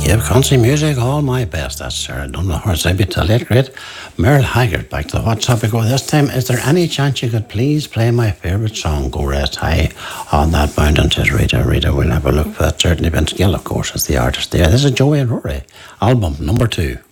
Give country music all my best. That's Sarah Dunlop, tribute to the late great Merle Haggard. Back to the What Topic Go this time. Is there any chance you could please play my favourite song, Go Rest High on That Mountain? 'Tis Rita. Rita, we'll have a look for that. Certainly Vince Gill, of course, is the artist there. This is Joey and Rory, album number 2.